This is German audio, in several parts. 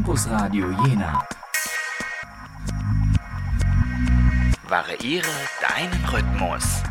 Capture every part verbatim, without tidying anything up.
Campus Radio Jena. Variiere deinen Rhythmus.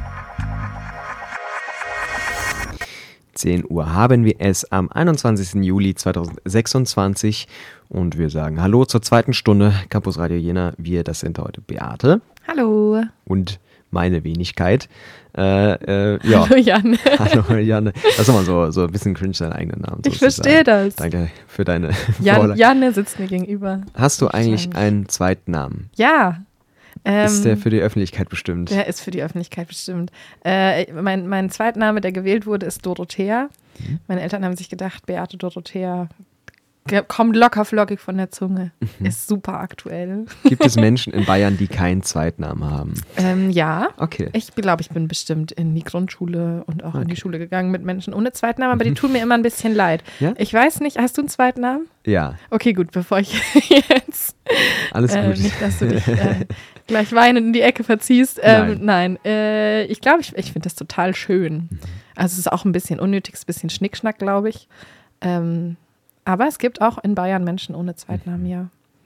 zehn Uhr haben wir es am einundzwanzigsten Juli zweitausendsechsundzwanzig und wir sagen Hallo zur zweiten Stunde Campus Radio Jena. Wir, das sind heute Beate. Hallo. Und meine Wenigkeit. Äh, äh, ja. Hallo Jan. Hallo Janne. Das ist immer so, so ein bisschen cringe, deinen eigenen Namen. Ich verstehe das. Danke für deine Jan, Janne sitzt mir gegenüber. Hast du eigentlich einen zweiten Namen? Ja. Ähm, ist der für die Öffentlichkeit bestimmt? Der ist für die Öffentlichkeit bestimmt. Äh, mein, mein Zweitname, der gewählt wurde, ist Dorothea. Mhm. Meine Eltern haben sich gedacht, Beate Dorothea kommt locker flockig von der Zunge. Mhm. Ist super aktuell. Gibt es Menschen in Bayern, die keinen Zweitnamen haben? Ähm, ja. Okay. Ich glaube, ich bin bestimmt in die Grundschule und auch okay. in die Schule gegangen mit Menschen ohne Zweitnamen, aber die tun mir immer ein bisschen leid. Ja? Ich weiß nicht, hast du einen Zweitnamen? Ja. Okay, gut, bevor ich jetzt Alles äh, gut. nicht, dass du dich äh, gleich weinend in die Ecke verziehst. Ähm, nein, nein äh, ich glaube, ich, ich finde das total schön. Mhm. Also es ist auch ein bisschen unnötig, ein bisschen Schnickschnack, glaube ich. Ähm, aber es gibt auch in Bayern Menschen ohne Zweitnamen, ja.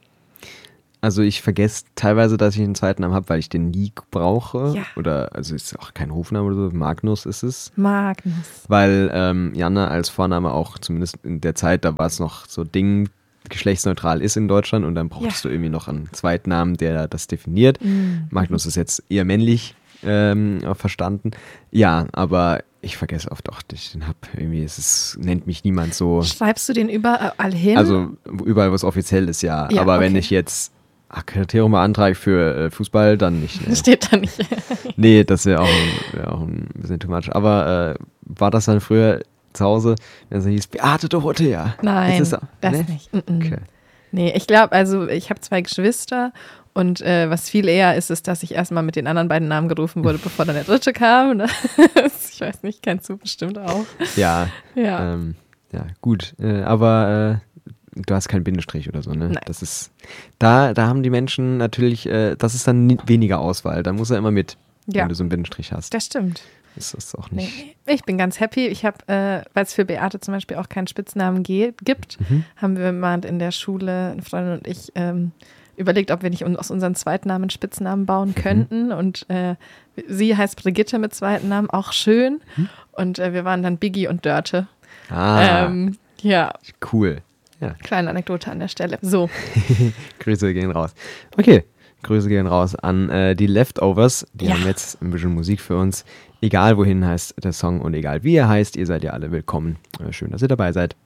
Also ich vergesse teilweise, dass ich einen Zweitnamen habe, weil ich den nie brauche. Ja. Oder, also ist auch kein Hofname oder so, Magnus ist es. Magnus. Weil ähm, Janne als Vorname auch, zumindest in der Zeit, da war es noch so Ding, geschlechtsneutral ist in Deutschland und dann brauchtest ja. du irgendwie noch einen Zweitnamen, der das definiert. Mhm. Magnus ist jetzt eher männlich ähm, verstanden. Ja, aber ich vergesse oft auch, dass ich den habe. Irgendwie ist es, nennt mich niemand so. Schreibst du den überall hin? Also überall, was offiziell ist, ja. ja aber okay. wenn ich jetzt Akkreditierung beantrage für äh, Fußball, dann nicht. Ne. Steht da nicht. Nee, das wäre auch, wär auch ein bisschen too much. Aber äh, war das dann früher zu Hause, wenn es hieß, Beate Dorothea? Nein, das, das nee? nicht. Mm-mm. Okay. Nee, ich glaube, also ich habe zwei Geschwister und äh, was viel eher ist, ist, dass ich erstmal mit den anderen beiden Namen gerufen wurde, bevor dann der dritte kam. Ich weiß nicht, kennst du bestimmt auch. Ja, ja, ähm, ja gut. Äh, aber äh, du hast keinen Bindestrich oder so, ne? Nein. Das ist, da, da haben die Menschen natürlich, äh, das ist dann weniger Auswahl. Da muss er immer mit, ja. wenn du so einen Bindestrich hast. Das stimmt. Das ist auch nicht. Nee, ich bin ganz happy. Ich habe, äh, weil es für Beate zum Beispiel auch keinen Spitznamen ge- gibt, mhm. haben wir mal in der Schule, eine Freundin und ich, ähm, überlegt, ob wir nicht aus unseren Zweitnamen Spitznamen bauen könnten. Mhm. Und äh, sie heißt Brigitte mit Zweitnamen, auch schön. Mhm. Und äh, wir waren dann Biggie und Dörte. Ah, ähm, ja. Cool. Ja. Kleine Anekdote an der Stelle. So. Grüße gehen raus. Okay, Grüße gehen raus an äh, die Leftovers. Die ja. haben jetzt ein bisschen Musik für uns. Egal wohin heißt der Song und egal wie er heißt, ihr seid ja alle willkommen. Schön, dass ihr dabei seid.